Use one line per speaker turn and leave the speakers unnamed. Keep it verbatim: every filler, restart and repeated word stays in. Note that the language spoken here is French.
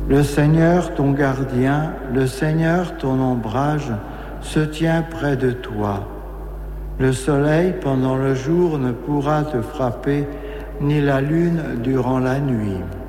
Le Seigneur, ton gardien, le Seigneur, ton ombrage, se tient près de toi. Le soleil, pendant le jour, ne pourra te frapper, ni la lune durant la nuit.